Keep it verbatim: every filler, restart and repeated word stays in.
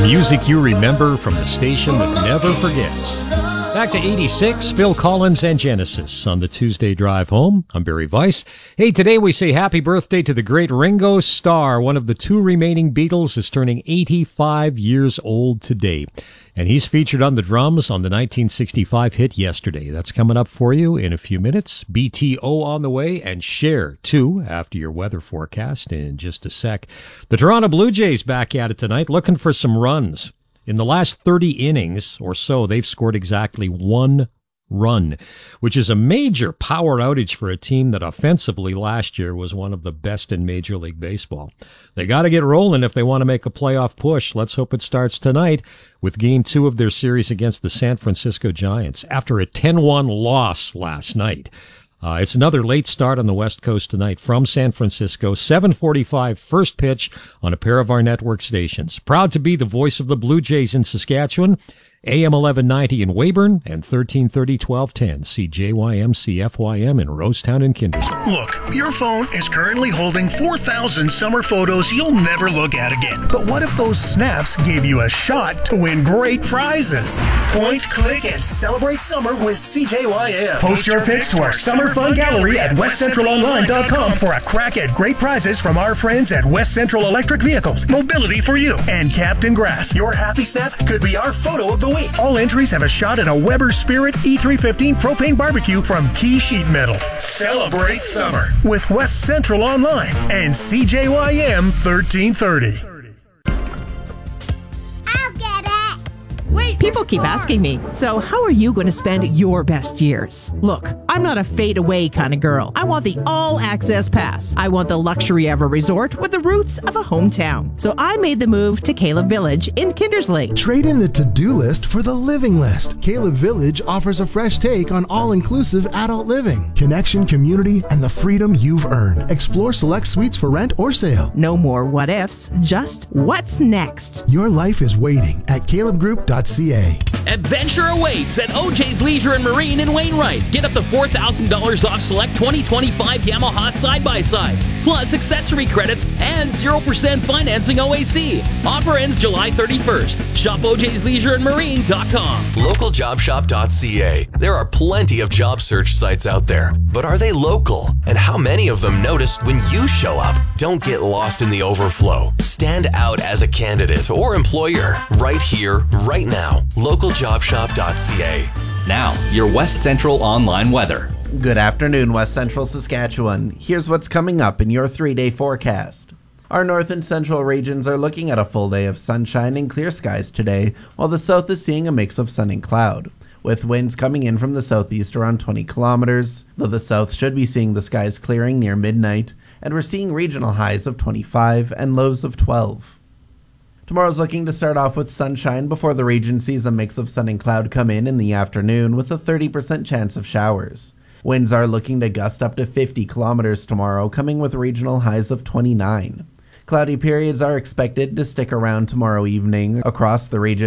Music you remember from the station that never forgets. Back to eighty-six, Phil Collins and Genesis on the Tuesday drive home. I'm Barry Weiss. Hey, today we say happy birthday to the great Ringo Starr. One of the two remaining Beatles is turning eighty-five years old today. And he's featured on the drums on the nineteen sixty-five hit Yesterday. That's coming up for you in a few minutes. B T O on the way, and Cher, too, after your weather forecast in just a sec. The Toronto Blue Jays back at it tonight, looking for some runs. In the last thirty innings or so, they've scored exactly one run, which is a major power outage for a team that offensively last year was one of the best in Major League Baseball. They got to get rolling if they want to make a playoff push. Let's hope it starts tonight with Game two of their series against the San Francisco Giants after a ten one loss last night. Uh, it's another late start on the West Coast tonight from San Francisco, seven forty-five first pitch on a pair of our network stations. Proud to be the voice of the Blue Jays in Saskatchewan, A M eleven ninety in Weyburn and thirteen thirty, twelve ten C J Y M C F Y M in Rosetown and Kindersley. Look, your phone is currently holding four thousand summer photos you'll never look at again. But what if those snaps gave you a shot to win great prizes? Point, click, and celebrate summer with C J Y M. Post your pics to our Summer Fun Gallery at west central online dot com for a crack at great prizes from our friends at West Central Electric Vehicles, Mobility for You, and Captain Grass. Your happy snap could be our photo of the week. All entries have a shot at a Weber Spirit E three fifteen propane barbecue from Key Sheet Metal. Celebrate summer with West Central Online and C J Y M thirteen thirty. Wait, people keep asking me, so how are you going to spend your best years? Look, I'm not a fade-away kind of girl. I want the all-access pass. I want the luxury of a resort with the roots of a hometown. So I made the move to Caleb Village in Kindersley. Trade in the to-do list for the living list. Caleb Village offers a fresh take on all-inclusive adult living, connection, community, and the freedom you've earned. Explore select suites for rent or sale. No more what-ifs, just what's next. Your life is waiting at caleb group dot c a. Adventure awaits at O J's Leisure and Marine in Wainwright. Get up to four thousand dollars off select twenty twenty-five Yamaha side-by-sides, plus accessory credits and zero percent financing O A C. Offer ends July thirty-first. Shop O J's Leisure and Marine dot com. local job shop dot c a. There are plenty of job search sites out there, but are they local? And how many of them notice when you show up? Don't get lost in the overflow. Stand out as a candidate or employer right here, right now. local job shop dot c a. Now, your West Central online weather. Good afternoon, West Central Saskatchewan. Here's what's coming up in your three-day forecast. Our north and central regions are looking at a full day of sunshine and clear skies today, while the south is seeing a mix of sun and cloud, with winds coming in from the southeast around twenty kilometers, though the south should be seeing the skies clearing near midnight, and we're seeing regional highs of twenty-five and lows of twelve. Tomorrow's looking to start off with sunshine before the region sees a mix of sun and cloud come in in the afternoon with a thirty percent chance of showers. Winds are looking to gust up to fifty kilometers tomorrow, coming with regional highs of twenty-nine. Cloudy periods are expected to stick around tomorrow evening across the region.